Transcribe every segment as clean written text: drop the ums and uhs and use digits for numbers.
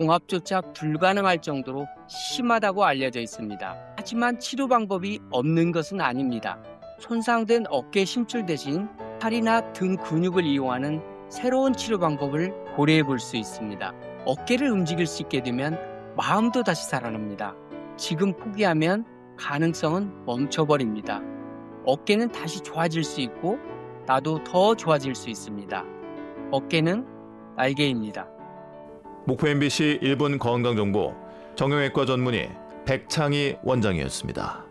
봉합조차 불가능할 정도로 심하다고 알려져 있습니다. 하지만 치료 방법이 없는 것은 아닙니다. 손상된 어깨 심줄 대신 팔이나 등 근육을 이용하는 새로운 치료 방법을 고려해 볼 수 있습니다. 어깨를 움직일 수 있게 되면 마음도 다시 살아납니다. 지금 포기하면 가능성은 멈춰버립니다. 어깨는 다시 좋아질 수 있고 나도 더 좋아질 수 있습니다. 어깨는 날개입니다. 목포 MBC 1분 건강정보 정형외과 전문의 백창희 원장이었습니다.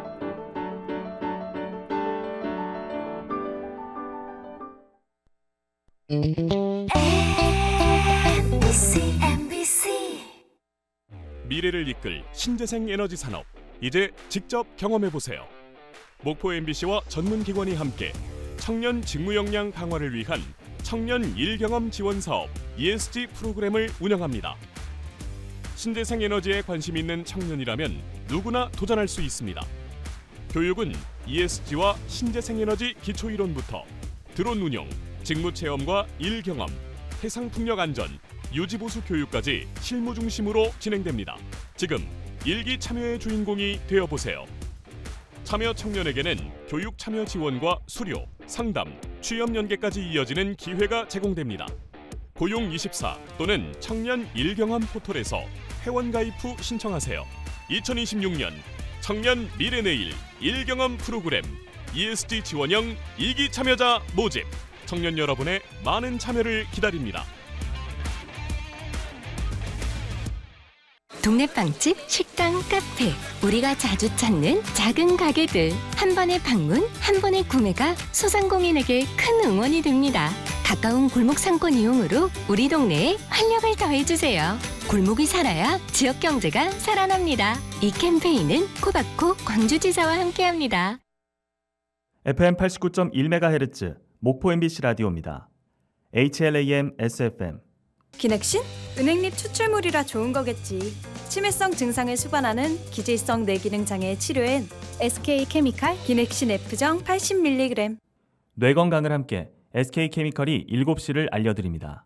미래를 이끌 신재생 에너지 산업, 이제 직접 경험해보세요. 목포 MBC와 전문기관이 함께 청년 직무 역량 강화를 위한 청년 일경험 지원 사업 ESG 프로그램을 운영합니다. 신재생 에너지에 관심 있는 청년이라면 누구나 도전할 수 있습니다. 교육은 ESG와 신재생 에너지 기초 이론부터 드론 운용, 직무 체험과 일 경험, 해상 풍력 안전, 유지 보수 교육까지 실무 중심으로 진행됩니다. 지금 일기 참여의 주인공이 되어보세요. 참여 청년에게는 교육 참여 지원과 수료, 상담, 취업 연계까지 이어지는 기회가 제공됩니다. 고용24 또는 청년 일경험 포털에서 회원 가입 후 신청하세요. 2026년 청년 미래내일 일경험 프로그램 ESG 지원형 2기 참여자 모집. 청년 여러분의 많은 참여를 기다립니다. 동네 빵집, 식당, 카페, 우리가 자주 찾는 작은 가게들. 한 번의 방문, 한 번의 구매가 소상공인에게 큰 응원이 됩니다. 가까운 골목 상권 이용으로 우리 동네에 활력을 더해주세요. 골목이 살아야 지역 경제가 살아납니다. 이 캠페인은 코바코 광주지사와 함께합니다. FM 89.1MHz 목포 MBC 라디오입니다. HLAM SFM. 기넥신? 은행잎 추출물이라 좋은 거겠지. 치매성 증상을 수반하는 기질성 뇌기능 장애 치료엔 SK케미칼 기넥신 F정 80mg. 뇌 건강을 함께 SK케미칼이 7시를 알려드립니다.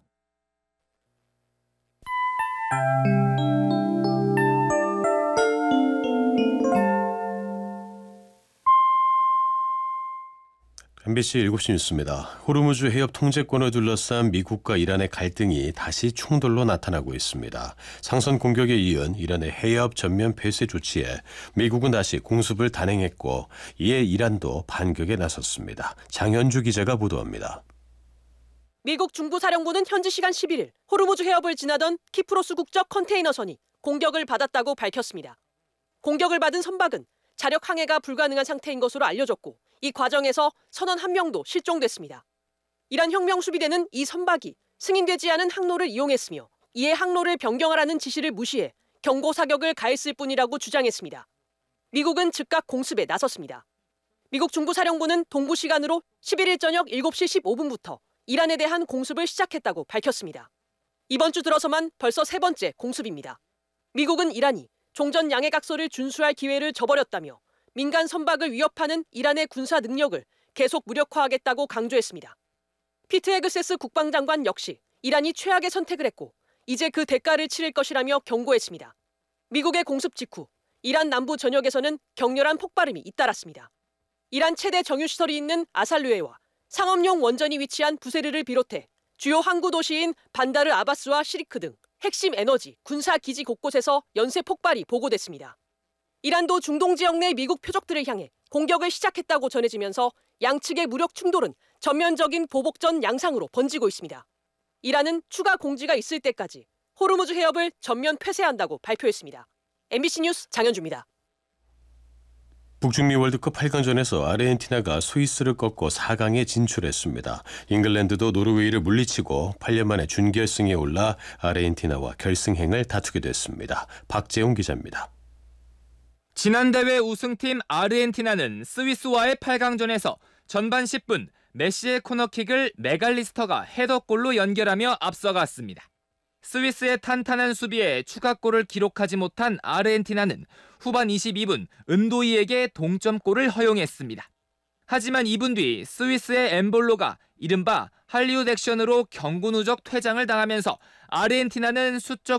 MBC 7시 뉴스입니다. 호르무즈 해협 통제권을 둘러싼 미국과 이란의 갈등이 다시 충돌로 나타나고 있습니다. 상선 공격에 이은 이란의 해협 전면 폐쇄 조치에 미국은 다시 공습을 단행했고 이에 이란도 반격에 나섰습니다. 장현주 기자가 보도합니다. 미국 중부사령부는 현지 시간 11일 호르무즈 해협을 지나던 키프로스 국적 컨테이너선이 공격을 받았다고 밝혔습니다. 공격을 받은 선박은 자력 항해가 불가능한 상태인 것으로 알려졌고 이 과정에서 선원 1명도 실종됐습니다. 이란 혁명수비대는 이 선박이 승인되지 않은 항로를 이용했으며 이에 항로를 변경하라는 지시를 무시해 경고 사격을 가했을 뿐이라고 주장했습니다. 미국은 즉각 공습에 나섰습니다. 미국 중부사령부는 동부 시간으로 11일 저녁 7시 15분부터 이란에 대한 공습을 시작했다고 밝혔습니다. 이번 주 들어서만 벌써 3번째 공습입니다. 미국은 이란이 종전 양해각서를 준수할 기회를 저버렸다며 민간 선박을 위협하는 이란의 군사 능력을 계속 무력화하겠다고 강조했습니다. 피트 헤그세스 국방장관 역시 이란이 최악의 선택을 했고 이제 그 대가를 치를 것이라며 경고했습니다. 미국의 공습 직후 이란 남부 전역에서는 격렬한 폭발음이 잇따랐습니다. 이란 최대 정유시설이 있는 아살류에와 상업용 원전이 위치한 부세르를 비롯해 주요 항구 도시인 반다르 아바스와 시리크 등 핵심 에너지, 군사 기지 곳곳에서 연쇄 폭발이 보고됐습니다. 이란도 중동 지역 내 미국 표적들을 향해 공격을 시작했다고 전해지면서 양측의 무력 충돌은 전면적인 보복전 양상으로 번지고 있습니다. 이란은 추가 공지가 있을 때까지 호르무즈 해협을 전면 폐쇄한다고 발표했습니다. MBC 뉴스 장현주입니다. 북중미 월드컵 8강전에서 아르헨티나가 스위스를 꺾고 4강에 진출했습니다. 잉글랜드도 노르웨이를 물리치고 8년 만에 준결승에 올라 아르헨티나와 결승행을 다투게 됐습니다. 박재용 기자입니다. 지난 대회 우승팀 아르헨티나는 스위스와의 8강전에서 전반 10분 메시의 코너킥을 메갈리스터가 헤더골로 연결하며 앞서갔습니다. 스위스의 탄탄한 수비에 추가골을 기록하지 못한 아르헨티나는 후반 22분 은도이에게 동점골을 허용했습니다. 하지만 2분 뒤 스위스의 엠볼로가 이른바 할리우드 액션으로 경고 누적 퇴장을 당하면서 아르헨티나는 수적